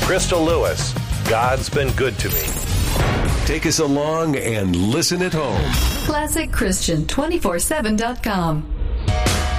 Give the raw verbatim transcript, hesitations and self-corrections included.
Crystal Lewis, God's Been Good to Me. Take us along and listen at home. classic christian two forty-seven dot com